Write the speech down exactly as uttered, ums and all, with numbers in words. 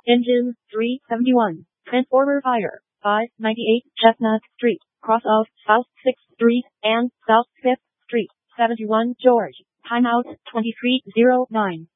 Engine three seventy-one. Transformer Fire. five ninety-eight Chestnut Street, cross of South sixth Street and South fifth Street, seventy-one George. Timeout twenty-three oh nine.